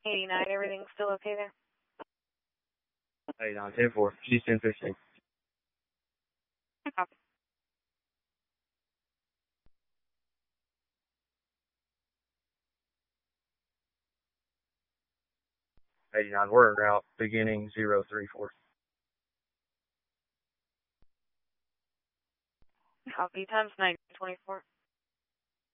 89, everything's still okay there? 89, 10-4, she's 10-15. Copy. 89, we're en route, beginning 034. Copy, times 924.